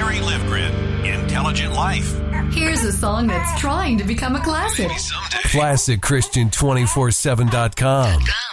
Larry Livgren, Intelligent Life. Here's a song that's trying to become a classic. Maybe someday. ClassicChristian247.com.